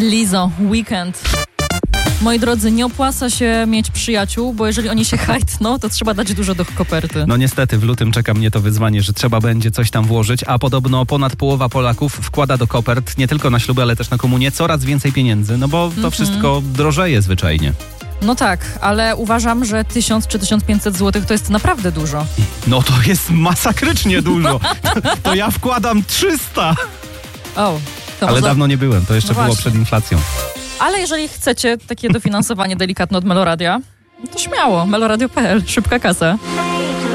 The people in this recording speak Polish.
Lizzo, Weekend. Moi drodzy, nie opłaca się mieć przyjaciół, bo jeżeli oni się hajtną, to trzeba dać dużo do koperty. No niestety, w lutym czeka mnie to wyzwanie, że trzeba będzie coś tam włożyć, a podobno ponad połowa Polaków wkłada do kopert, nie tylko na śluby, ale też na komunię, coraz więcej pieniędzy, no bo to wszystko drożeje zwyczajnie. No tak, ale uważam, że 1000 czy 1500 zł to jest naprawdę dużo. No to jest masakrycznie dużo. To ja wkładam 300. O, to ale dawno nie byłem, to jeszcze No było właśnie. przed inflacją. Ale jeżeli chcecie takie dofinansowanie delikatne od Meloradia, to śmiało, meloradio.pl, szybka kasa.